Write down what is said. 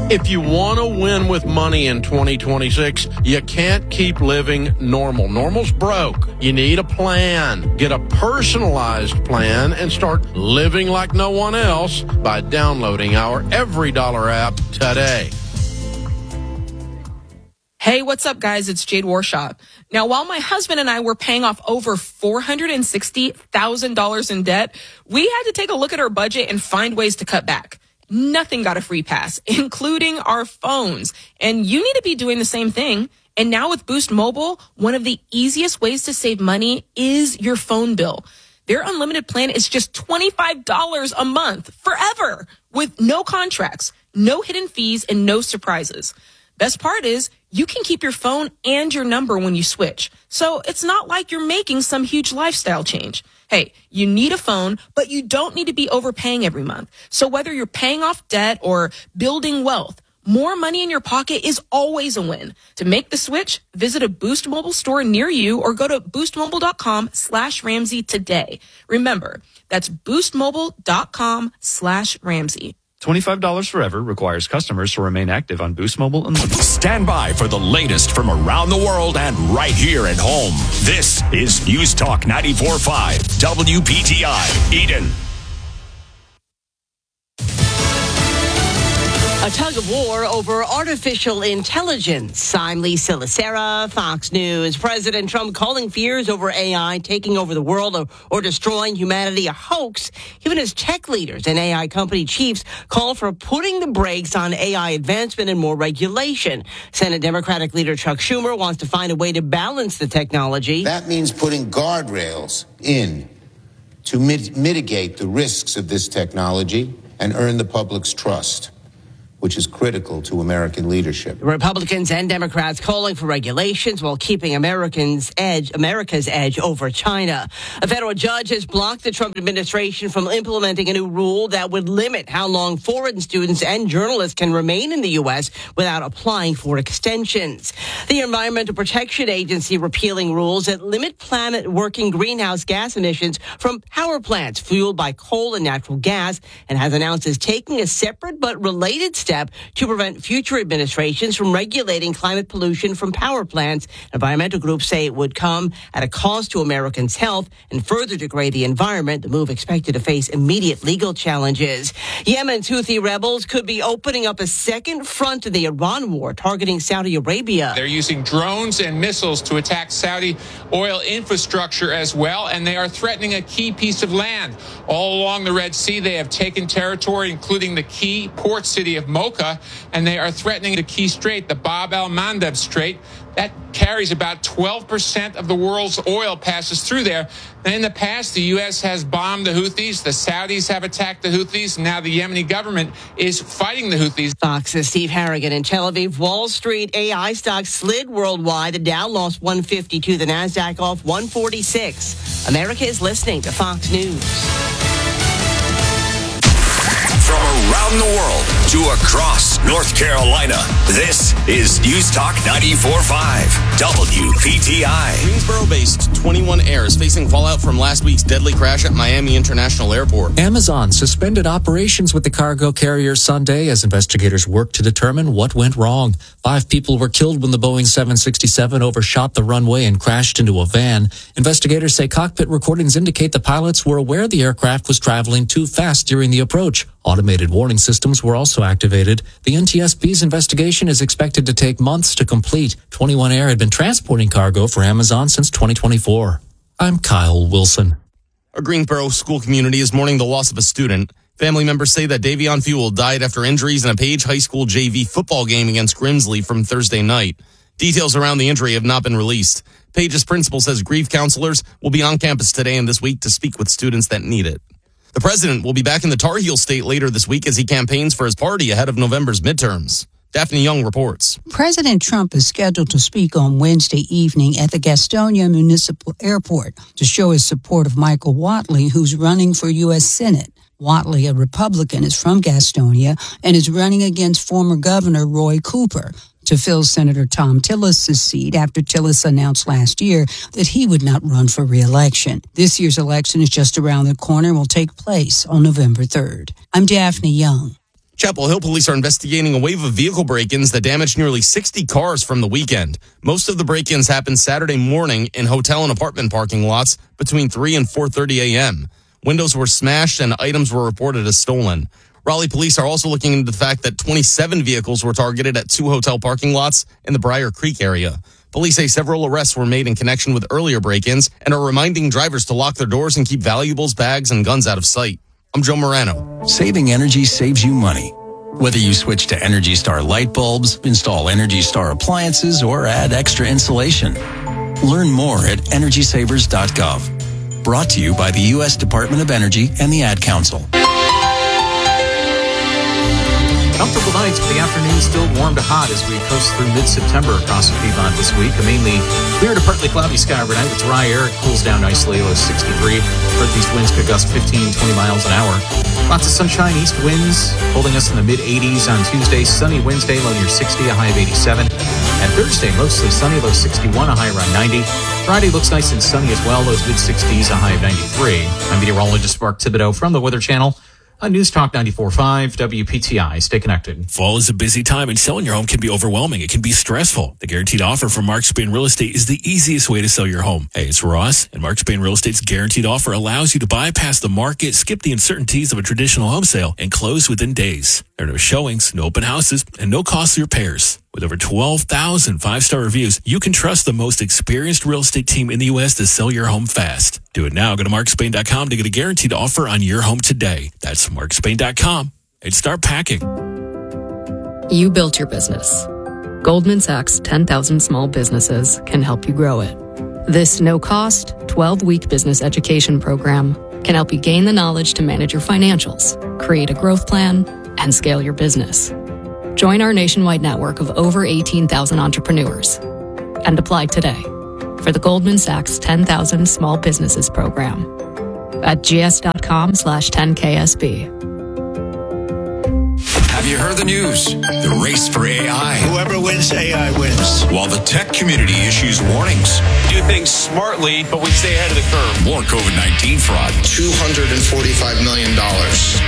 If you want to win with money in 2026, you can't keep living normal. Normal's broke. You need a plan. Get a personalized plan and start living like no one else by downloading our Every Dollar app today. Hey, what's up, guys? It's Jade Warshaw. Now, while my husband and I were paying off over $460,000 in debt, we had to take a look at our budget and find ways to cut back. Nothing got a free pass, including our phones. And you need to be doing the same thing. And now with Boost Mobile, one of the easiest ways to save money is your phone bill. Their unlimited plan is just $25 a month forever with no contracts, no hidden fees, and no surprises. Best part is you can keep your phone and your number when you switch. So it's not like you're making some huge lifestyle change. Hey, you need a phone, but you don't need to be overpaying every month. So whether you're paying off debt or building wealth, more money in your pocket is always a win. To make the switch, visit a Boost Mobile store near you or go to boostmobile.com/Ramsey today. Remember, that's boostmobile.com/Ramsey. $25 forever requires customers to remain active on Boost Mobile Unlimited. Stand by for the latest from around the world and right here at home. This is News Talk 94.5 WPTI Eden. A tug of war over artificial intelligence. I'm Lisa Lacera, Fox News. President Trump calling fears over AI taking over the world or destroying humanity a hoax. Even as tech leaders and AI company chiefs call for putting the brakes on AI advancement and more regulation. Senate Democratic leader Chuck Schumer wants to find a way to balance the technology. That means putting guardrails in to mitigate the risks of this technology and earn the public's trust, which is critical to American leadership. Republicans and Democrats calling for regulations while keeping America's edge over China. A federal judge has blocked the Trump administration from implementing a new rule that would limit how long foreign students and journalists can remain in the U.S. without applying for extensions. The Environmental Protection Agency repealing rules that limit planet-working greenhouse gas emissions from power plants fueled by coal and natural gas, and has announced it's taking a separate but related step to prevent future administrations from regulating climate pollution from power plants. Environmental groups say it would come at a cost to Americans' health and further degrade the environment. The move expected to face immediate legal challenges. Yemen's Houthi rebels could be opening up a second front in the Iran war, targeting Saudi Arabia. They're using drones and missiles to attack Saudi oil infrastructure as well, and they are threatening a key piece of land. All along the Red Sea, they have taken territory, including the key port city of Mocha, and they are threatening the key strait, the Bab el-Mandeb Strait. That carries about 12% of the world's oil passes through there. In the past, the U.S. has bombed the Houthis. The Saudis have attacked the Houthis. Now the Yemeni government is fighting the Houthis. Fox's Steve Harrigan in Tel Aviv. Wall Street AI stocks slid worldwide. The Dow lost 152. The NASDAQ off 146. America is listening to Fox News. From around the world to across North Carolina, this is News Talk 94.5 WPTI. Greensboro-based 21 Air is facing fallout from last week's deadly crash at Miami International Airport. Amazon suspended operations with the cargo carrier Sunday as investigators work to determine what went wrong. 5 people were killed when the Boeing 767 overshot the runway and crashed into a van. Investigators say cockpit recordings indicate the pilots were aware the aircraft was traveling too fast during the approach. Automated warning systems were also activated. The NTSB's investigation is expected to take months to complete. 21 Air had been transporting cargo for Amazon since 2024. I'm Kyle Wilson. A Greensboro school community is mourning the loss of a student. Family members say that Davion Fuel died after injuries in a Page High School JV football game against Grimsley from Thursday night. Details around the injury have not been released. Page's principal says grief counselors will be on campus today and this week to speak with students that need it. The president will be back in the Tar Heel state later this week as he campaigns for his party ahead of November's midterms. Daphne Young reports. President Trump is scheduled to speak on Wednesday evening at the Gastonia Municipal Airport to show his support of Michael Whatley, who's running for U.S. Senate. Whatley, a Republican, is from Gastonia and is running against former Governor Roy Cooper to fill Senator Tom Tillis' seat after Tillis announced last year that he would not run for re-election. This year's election is just around the corner and will take place on November 3rd. I'm Daphne Young. Chapel Hill police are investigating a wave of vehicle break-ins that damaged nearly 60 cars from the weekend. Most of the break-ins happened Saturday morning in hotel and apartment parking lots between 3 and 4:30 a.m. Windows were smashed and items were reported as stolen. Raleigh police are also looking into the fact that 27 vehicles were targeted at 2 hotel parking lots in the Briar Creek area. Police say several arrests were made in connection with earlier break-ins and are reminding drivers to lock their doors and keep valuables, bags, and guns out of sight. I'm Joe Morano. Saving energy saves you money. Whether you switch to Energy Star light bulbs, install Energy Star appliances, or add extra insulation. Learn more at EnergySavers.gov. Brought to you by the U.S. Department of Energy and the Ad Council. Comfortable nights, but the afternoon still warm to hot as we coast through mid-September across the Piedmont this week. A mainly clear to partly cloudy sky overnight with dry air. It cools down nicely, low 63. Northeast winds could gust 15, 20 miles an hour. Lots of sunshine, east winds holding us in the mid-80s on Tuesday. Sunny Wednesday, low near 60, a high of 87. And Thursday, mostly sunny, low 61, a high around 90. Friday looks nice and sunny as well, lows mid-60s, a high of 93. I'm meteorologist Mark Thibodeau from the Weather Channel. On News Talk 94.5 WPTI. Stay connected. Fall is a busy time and selling your home can be overwhelming. It can be stressful. The Guaranteed Offer from Mark Spain Real Estate is the easiest way to sell your home. Hey, it's Ross, and Mark Spain Real Estate's Guaranteed Offer allows you to bypass the market, skip the uncertainties of a traditional home sale, and close within days. There are no showings, no open houses, and no costly repairs. With over 12,000 five-star reviews, you can trust the most experienced real estate team in the U.S. to sell your home fast. Do it now. Go to markspain.com to get a guaranteed offer on your home today. That's markspain.com. And start packing. You built your business. Goldman Sachs 10,000 Small Businesses can help you grow it. This no-cost, 12-week business education program can help you gain the knowledge to manage your financials, create a growth plan, and scale your business. Join our nationwide network of over 18,000 entrepreneurs and apply today for the Goldman Sachs 10,000 Small Businesses program at gs.com/10KSB. Have you heard the news? The race for AI. Whoever wins, AI wins. While the tech community issues warnings. Do things smartly, but we stay ahead of the curve. More COVID-19 fraud. $245 million.